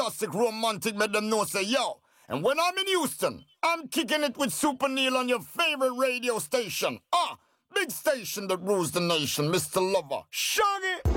fantastic, romantic, make them know say, yo. And when I'm in Houston, I'm kicking it with Super Neil on your favorite radio station. Big station that rules the nation, Mr. Lover. Shaggy!